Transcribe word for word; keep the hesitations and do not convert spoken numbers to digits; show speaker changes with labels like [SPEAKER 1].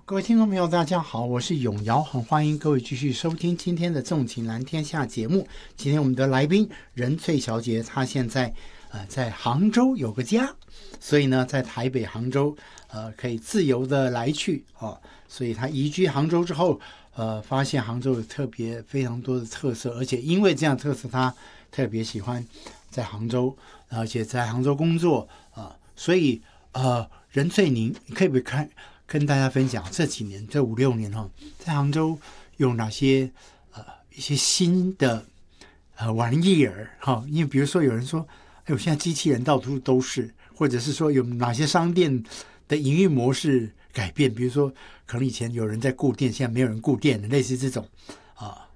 [SPEAKER 1] 各位听众朋友大家好，我是永尧，很欢迎各位继续收听今天的纵情蓝天下节目。今天我们的来宾任翠小姐，她现在呃在杭州有个家，所以呢在台北杭州呃可以自由的来去哦，所以她移居杭州之后呃发现杭州有特别非常多的特色，而且因为这样的特色她特别喜欢在杭州，而且在杭州工作啊、呃，所以呃任翠您可以不可以看跟大家分享这几年这五六年哈，在杭州有哪些呃一些新的呃玩意儿哈？因为比如说有人说，哎呦现在机器人到处都是，或者是说有哪些商店的营运模式改变，比如说可能以前有人在顾店，现在没有人顾店的，类似这种啊、呃，